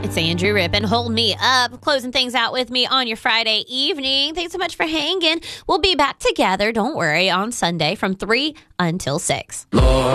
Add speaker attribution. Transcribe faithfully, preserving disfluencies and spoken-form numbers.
Speaker 1: It's Andrew Rippin. Hold me up. Closing things out with me on your Friday evening. Thanks so much for hanging. We'll be back together, don't worry, on Sunday from three until six. Lord.